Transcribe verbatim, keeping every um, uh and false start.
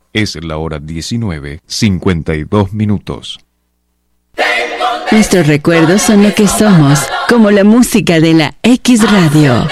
Es la hora diecinueve, cincuenta y dos minutos. Nuestros recuerdos son lo que somos, como la música de la X Radio.